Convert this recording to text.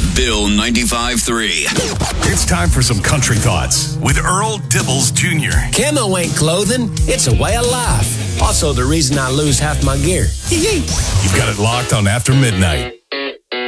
Bill 95.3. It's time for some country thoughts with Earl Dibbles Jr. Camo ain't clothing, it's a way of life. Also, the reason I lose half my gear. You've got it locked on After Midnight.